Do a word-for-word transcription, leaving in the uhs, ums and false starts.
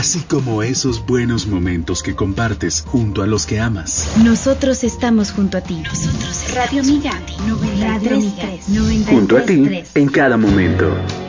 así como esos buenos momentos que compartes junto a los que amas. Nosotros estamos junto a ti. Nosotros Radio Amiga, noventa y tres, noventa y tres, junto a ti en cada momento.